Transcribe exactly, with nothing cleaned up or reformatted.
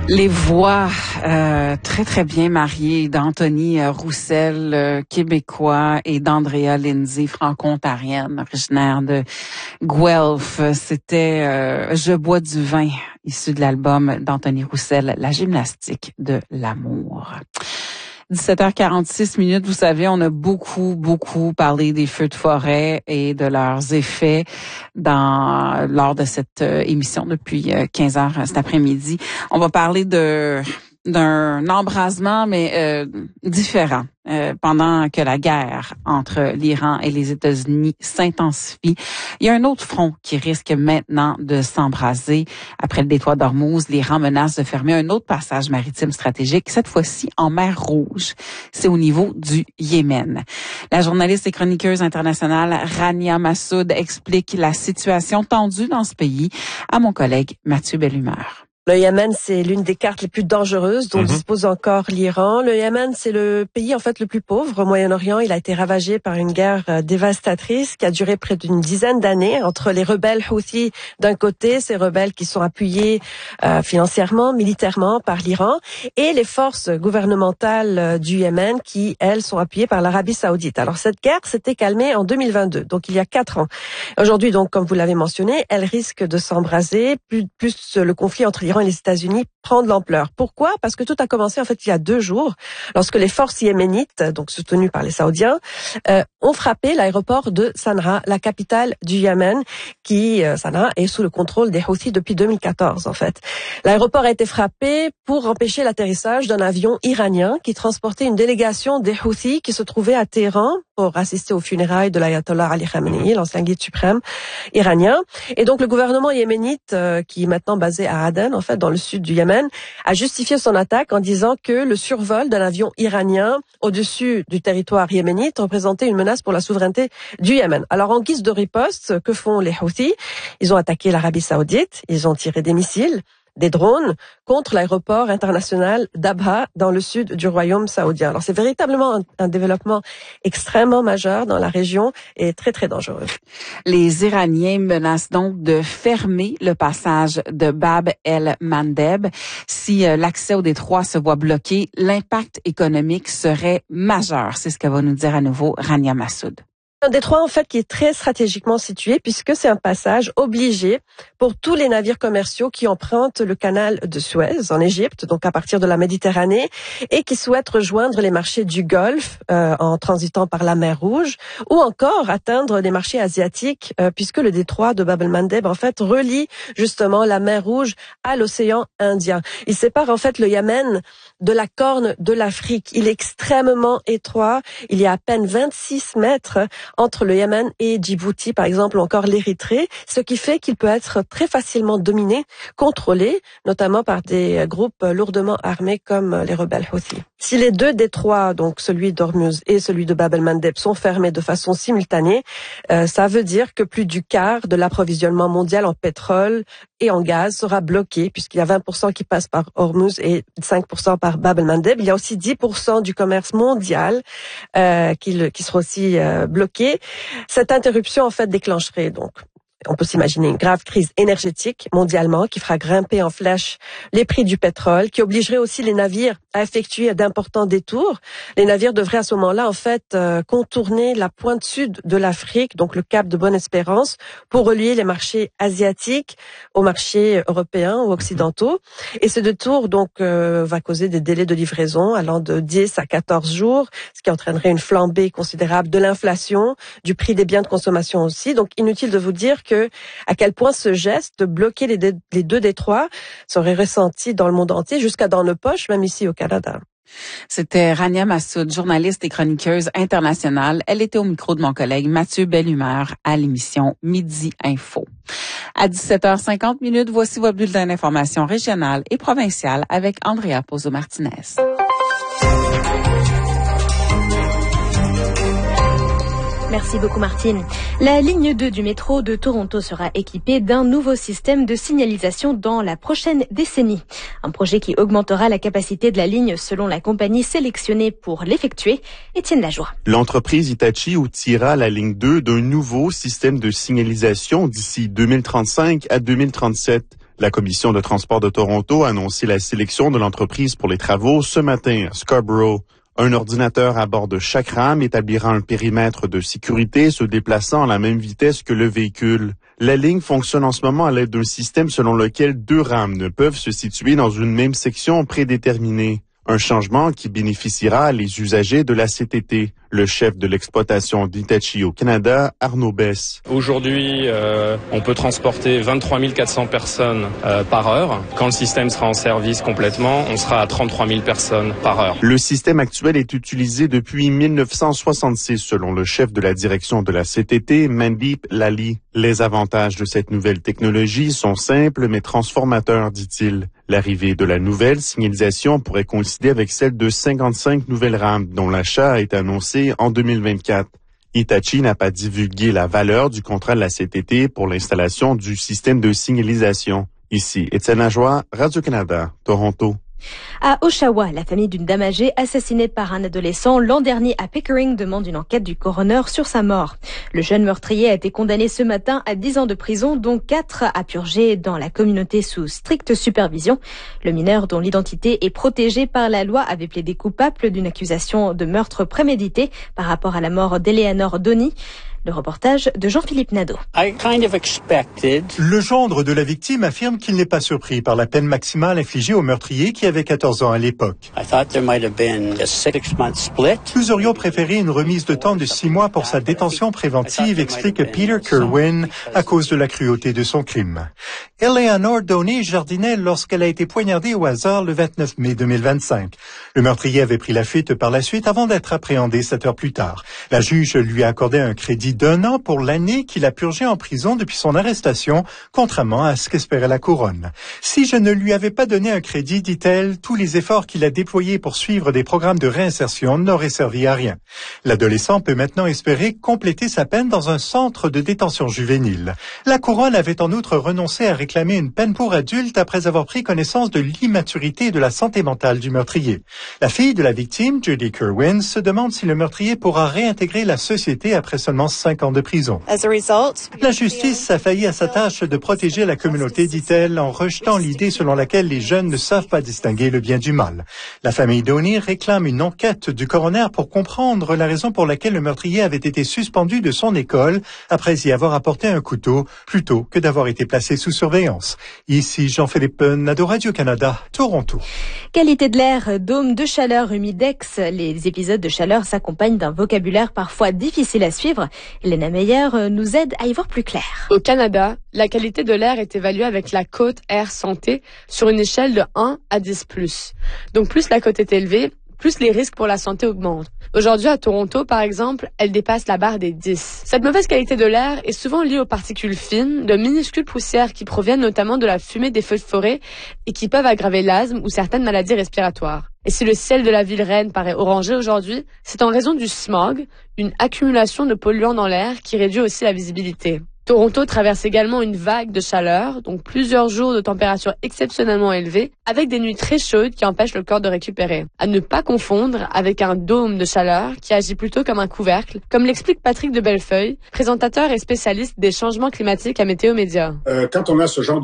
Les voix euh, très, très bien mariées d'Anthony Roussel, euh, québécois, et d'Andrea Lindsay, franco-ontarienne, originaire de Guelph. C'était euh, « Je bois du vin », issu de l'album d'Anthony Roussel, « La gymnastique de l'amour ». dix-sept heures quarante-six minutes, vous savez, on a beaucoup, beaucoup parlé des feux de forêt et de leurs effets dans lors de cette euh, émission depuis euh, quinze heures cet après-midi. On va parler de d'un embrasement, mais euh, différent. Euh, pendant que la guerre entre l'Iran et les États-Unis s'intensifie, il y a un autre front qui risque maintenant de s'embraser. Après le détroit d'Ormuz, l'Iran menace de fermer un autre passage maritime stratégique, cette fois-ci en mer Rouge. C'est au niveau du Yémen. La journaliste et chroniqueuse internationale Rania Massoud explique la situation tendue dans ce pays à mon collègue Mathieu Bellumeur. Le Yémen, c'est l'une des cartes les plus dangereuses dont mmh. dispose encore l'Iran. Le Yémen, c'est le pays en fait le plus pauvre au Moyen-Orient. Il a été ravagé par une guerre dévastatrice qui a duré près d'une dizaine d'années entre les rebelles Houthis d'un côté, ces rebelles qui sont appuyés euh, financièrement, militairement par l'Iran, et les forces gouvernementales du Yémen qui, elles, sont appuyées par l'Arabie Saoudite. Alors cette guerre s'était calmée en deux mille vingt-deux, donc il y a quatre ans. Aujourd'hui, donc, comme vous l'avez mentionné, elle risque de s'embraser, plus, plus le conflit entre l'Iran et les États-Unis prend de l'ampleur. Pourquoi? Parce que tout a commencé en fait il y a deux jours, lorsque les forces yéménites, donc soutenues par les Saoudiens, euh, ont frappé l'aéroport de Sanaa, la capitale du Yémen, qui euh, Sanaa est sous le contrôle des Houthis depuis deux mille quatorze en fait. L'aéroport a été frappé pour empêcher l'atterrissage d'un avion iranien qui transportait une délégation des Houthis qui se trouvait à Téhéran pour assister aux funérailles de l'ayatollah Ali Khamenei, l'ancien guide suprême iranien. Et donc le gouvernement yéménite, euh, qui est maintenant basé à Aden, en fait, dans le sud du Yémen, a justifié son attaque en disant que le survol d'un avion iranien au-dessus du territoire yéménite représentait une menace pour la souveraineté du Yémen. Alors, en guise de riposte, que font les Houthis? Ils ont attaqué l'Arabie Saoudite, ils ont tiré des missiles, des drones contre l'aéroport international d'Abha dans le sud du royaume saoudien. Alors c'est véritablement un, un développement extrêmement majeur dans la région et très très dangereux. Les Iraniens menacent donc de fermer le passage de Bab el-Mandeb. Si euh, l'accès au détroit se voit bloqué, l'impact économique serait majeur. C'est ce que va nous dire à nouveau Rania Massoud. Un détroit en fait qui est très stratégiquement situé puisque c'est un passage obligé pour tous les navires commerciaux qui empruntent le canal de Suez en Égypte, donc à partir de la Méditerranée, et qui souhaitent rejoindre les marchés du Golfe euh, en transitant par la mer Rouge, ou encore atteindre les marchés asiatiques euh, puisque le détroit de Bab el-Mandeb en fait relie justement la mer Rouge à l'océan Indien. Il sépare en fait le Yémen de la corne de l'Afrique. Il est extrêmement étroit. Il y a à peine vingt-six mètres entre le Yémen et Djibouti, par exemple, ou encore l'Érythrée, ce qui fait qu'il peut être très facilement dominé, contrôlé, notamment par des groupes lourdement armés comme les rebelles Houthis. Si les deux détroits, donc celui d'Ormuz et celui de Bab el-Mandeb, sont fermés de façon simultanée, euh, ça veut dire que plus du quart de l'approvisionnement mondial en pétrole et en gaz sera bloqué, puisqu'il y a vingt pour cent qui passent par Ormuz et cinq pour cent par Bab el-Mandeb. Il y a aussi dix pour cent du commerce mondial euh, qui, qui sera aussi euh, bloqué. Cette interruption, en fait, déclencherait donc, on peut s'imaginer une grave crise énergétique mondialement qui fera grimper en flèche les prix du pétrole, qui obligerait aussi les navires à effectuer d'importants détours. Les navires devraient à ce moment-là, en fait, euh, contourner la pointe sud de l'Afrique, donc le cap de Bonne-Espérance, pour relier les marchés asiatiques aux marchés européens ou occidentaux. Et ce détour, donc, euh, va causer des délais de livraison allant de dix à quatorze jours, ce qui entraînerait une flambée considérable de l'inflation, du prix des biens de consommation aussi. Donc, inutile de vous dire que à quel point ce geste de bloquer les, dé- les deux détroits serait ressenti dans le monde entier, jusqu'à dans nos poches, même ici au Canada. C'était Rania Massoud, journaliste et chroniqueuse internationale. Elle était au micro de mon collègue Mathieu Bellumeur à l'émission Midi Info. À dix-sept heures cinquante minutes, voici votre bulletin d'information régionale et provinciale avec Andrea Pozo-Martinez. Merci beaucoup Martine. La ligne deux du métro de Toronto sera équipée d'un nouveau système de signalisation dans la prochaine décennie. Un projet qui augmentera la capacité de la ligne selon la compagnie sélectionnée pour l'effectuer. Étienne Lajoie. L'entreprise Hitachi outillera la ligne deux d'un nouveau système de signalisation d'ici deux mille trente-cinq à deux mille trente-sept. La Commission de transport de Toronto a annoncé la sélection de l'entreprise pour les travaux ce matin à Scarborough. Un ordinateur à bord de chaque rame établira un périmètre de sécurité se déplaçant à la même vitesse que le véhicule. La ligne fonctionne en ce moment à l'aide d'un système selon lequel deux rames ne peuvent se situer dans une même section prédéterminée. Un changement qui bénéficiera à les usagers de la C T T. Le chef de l'exploitation d'Hitachi au Canada, Arnaud Besse. Aujourd'hui, euh, on peut transporter vingt-trois mille quatre cents personnes euh, par heure. Quand le système sera en service complètement, on sera à trente-trois mille personnes par heure. Le système actuel est utilisé depuis mille neuf cent soixante-six, selon le chef de la direction de la C T T, Mandeep Lally. Les avantages de cette nouvelle technologie sont simples mais transformateurs, dit-il. L'arrivée de la nouvelle signalisation pourrait coïncider avec celle de cinquante-cinq nouvelles rames dont l'achat a été annoncé en deux mille vingt-quatre. Hitachi n'a pas divulgué la valeur du contrat de la C T T pour l'installation du système de signalisation. Ici, Étienne Lajoie, Radio-Canada, Toronto. À Oshawa, la famille d'une dame âgée assassinée par un adolescent l'an dernier à Pickering demande une enquête du coroner sur sa mort. Le jeune meurtrier a été condamné ce matin à dix ans de prison, dont quatre à purger dans la communauté sous stricte supervision. Le mineur, dont l'identité est protégée par la loi, avait plaidé coupable d'une accusation de meurtre prémédité par rapport à la mort d'Eleanor Donny. Le reportage de Jean-Philippe Nadeau. Kind of Le gendre de la victime affirme qu'il n'est pas surpris par la peine maximale infligée au meurtrier qui avait quatorze ans à l'époque. Nous aurions préféré une remise de temps de six mois pour sa détention préventive, explique Peter Kerwin, à cause de la cruauté de son crime. Eleanor Donny jardinait lorsqu'elle a été poignardée au hasard le vingt-neuf mai deux mille vingt-cinq. Le meurtrier avait pris la fuite par la suite avant d'être appréhendé sept heures plus tard. La juge lui a accordé un crédit d'un an pour l'année qu'il a purgé en prison depuis son arrestation, contrairement à ce qu'espérait la couronne. Si je ne lui avais pas donné un crédit, dit-elle, tous les efforts qu'il a déployés pour suivre des programmes de réinsertion n'auraient servi à rien. L'adolescent peut maintenant espérer compléter sa peine dans un centre de détention juvénile. La couronne avait en outre renoncé à réclamer une peine pour adulte après avoir pris connaissance de l'immaturité et de la santé mentale du meurtrier. La fille de la victime, Judy Kerwin, se demande si le meurtrier pourra réintégrer la société après seulement cinq ans de prison. La justice a failli à sa tâche de protéger la communauté, dit-elle, en rejetant l'idée selon laquelle les jeunes ne savent pas distinguer le bien du mal. La famille Donny réclame une enquête du coroner pour comprendre la raison pour laquelle le meurtrier avait été suspendu de son école après y avoir apporté un couteau plutôt que d'avoir été placé sous surveillance. Ici Jean-Philippe Nadeau, Radio-Canada, Toronto. Qualité de l'air, dôme de chaleur, humidex. Les épisodes de chaleur s'accompagnent d'un vocabulaire parfois difficile à suivre. Elena Meyer nous aide à y voir plus clair. Au Canada, la qualité de l'air est évaluée avec la cote Air Santé sur une échelle de un à dix plus. Donc plus la cote est élevée, plus les risques pour la santé augmentent. Aujourd'hui, à Toronto, par exemple, elle dépasse la barre des dix. Cette mauvaise qualité de l'air est souvent liée aux particules fines, de minuscules poussières qui proviennent notamment de la fumée des feux de forêt et qui peuvent aggraver l'asthme ou certaines maladies respiratoires. Et si le ciel de la ville reine paraît orangé aujourd'hui, c'est en raison du smog, une accumulation de polluants dans l'air qui réduit aussi la visibilité. Toronto traverse également une vague de chaleur, donc plusieurs jours de température exceptionnellement élevée, avec des nuits très chaudes qui empêchent le corps de récupérer. À ne pas confondre avec un dôme de chaleur qui agit plutôt comme un couvercle, comme l'explique Patrick de Bellefeuille, présentateur et spécialiste des changements climatiques à Météo Média. Euh, quand on a ce genre